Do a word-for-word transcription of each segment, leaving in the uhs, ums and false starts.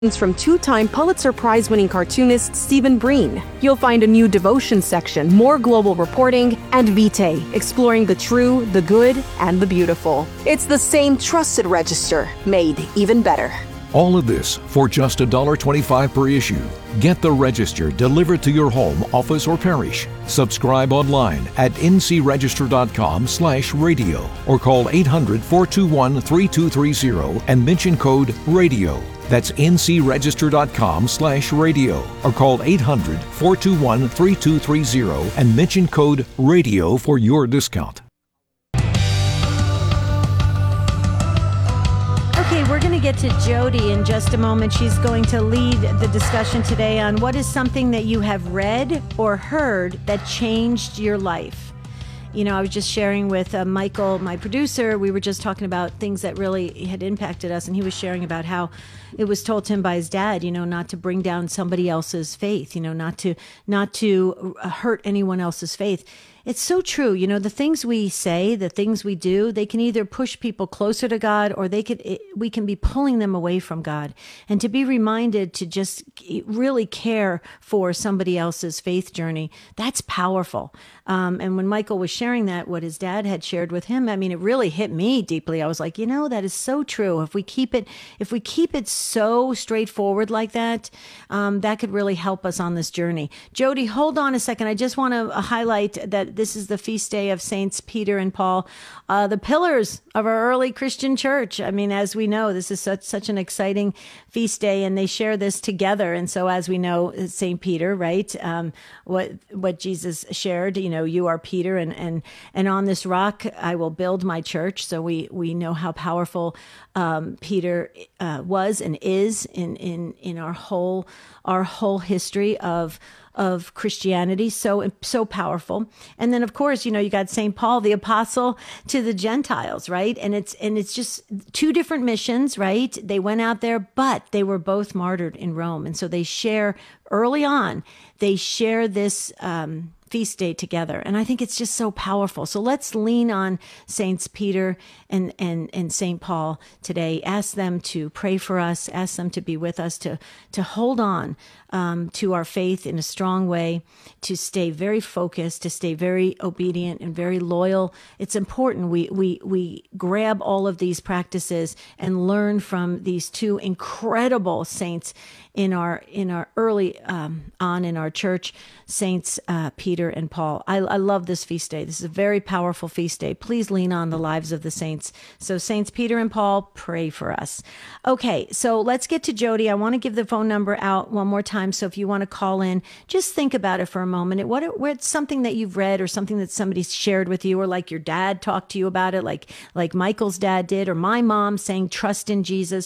from two-time Pulitzer Prize-winning cartoonist Stephen Breen. You'll find a new devotion section, more global reporting, and Vitae, exploring the true, the good, and the beautiful. It's the same trusted register, made even better. All of this for just one dollar twenty-five per issue. Get the Register delivered to your home, office, or parish. Subscribe online at ncregister.com slash radio or call eight hundred, four two one, three two three zero and mention code RADIO. That's ncregister.com slash radio or call eight hundred, four two one, three two three zero and mention code RADIO for your discount. Okay, we're going to get to Jody in just a moment. She's going to lead the discussion today on what is something that you have read or heard that changed your life. You know, I was just sharing with uh, Michael, my producer, we were just talking about things that really had impacted us, and he was sharing about how it was told to him by his dad, you know, not to bring down somebody else's faith, you know, not to not to hurt anyone else's faith. It's so true. You know, the things we say, the things we do, they can either push people closer to God or they could, it, we can be pulling them away from God. And to be reminded to just really care for somebody else's faith journey, that's powerful. Um, and when Michael was sharing that, what his dad had shared with him, I mean, it really hit me deeply. I was like, you know, that is so true. If we keep it, if we keep it so straightforward like that, um, that could really help us on this journey. Jody, hold on a second. I just want to highlight that this is the feast day of Saints Peter and Paul, uh, the pillars of our early Christian church. I mean, as we know, this is such such an exciting feast day, and they share this together. And so, as we know, Saint Peter, right? Um, what what Jesus shared, you know, you are Peter, and and and on this rock I will build my church. So we we know how powerful um, Peter uh, was and is in in in our whole our whole history of. of Christianity, so so powerful. And then, of course, you know, you got Saint Paul, the apostle to the Gentiles, right? And it's and it's just two different missions, right? They went out there, but they were both martyred in Rome. And so they share, early on, they share this um, feast day together. And I think it's just so powerful. So let's lean on Saints Peter and, and, and Saint Paul today. Ask them to pray for us. Ask them to be with us, to, to hold on um, to our faith in a strong way, to stay very focused, to stay very obedient and very loyal. It's important we, we, we grab all of these practices and learn from these two incredible saints in our in our early um, on in our church, Saints uh, Peter and Paul. I, I love this feast day. This is a very powerful feast day. Please lean on the lives of the saints. So Saints Peter and Paul, pray for us. Okay, so let's get to Jody. I want to give the phone number out one more time. So if you want to call in, just think about it for a moment. What what's something that you've read or something that somebody shared with you, or like your dad talked to you about it, like like Michael's dad did, or my mom saying trust in Jesus.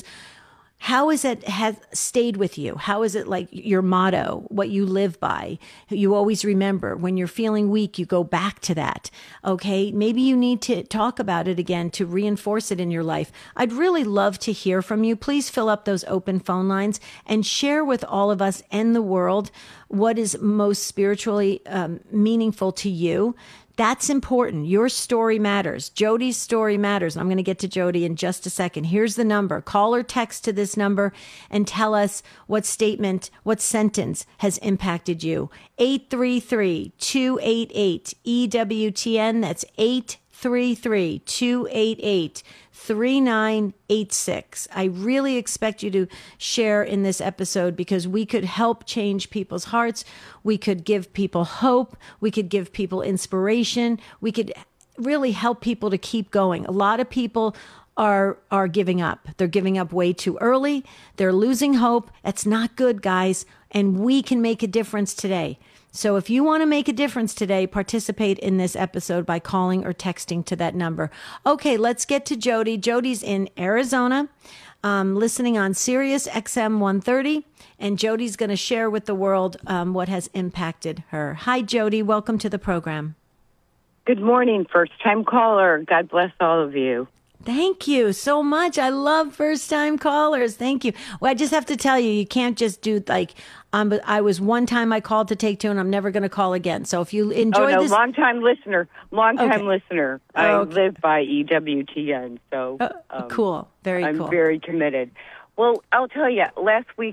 How is it has stayed with you? How is it like your motto, what you live by? You always remember when you're feeling weak, you go back to that. Okay. Maybe you need to talk about it again to reinforce it in your life. I'd really love to hear from you. Please fill up those open phone lines and share with all of us and the world what is most spiritually um, meaningful to you. That's important. Your story matters. Jody's story matters. I'm going to get to Jody in just a second. Here's the number. Call or text to this number and tell us what statement, what sentence has impacted you. eight three three, two eight eight, E W T N. That's eight three three, two eight eight, three nine eight six. I really expect you to share in this episode because we could help change people's hearts. We could give people hope. We could give people inspiration. We could really help people to keep going. A lot of people are are giving up. They're giving up way too early. They're losing hope. That's not good, guys. And we can make a difference today. So if you want to make a difference today, participate in this episode by calling or texting to that number. Okay, let's get to Jody. Jody's in Arizona, um, listening on Sirius X M one thirty, and Jody's going to share with the world um, what has impacted her. Hi, Jody. Welcome to the program. Good morning, first-time caller. God bless all of you. Thank you so much. I love first-time callers. Thank you. Well, I just have to tell you, you can't just do like, um, I was one time I called to take two, and I'm never going to call again. So if you enjoy oh, no, this, long-time listener, long-time okay. listener. Oh, I okay. live by E W T N, so uh, um, cool, very I'm cool. very committed. Well, I'll tell you, last week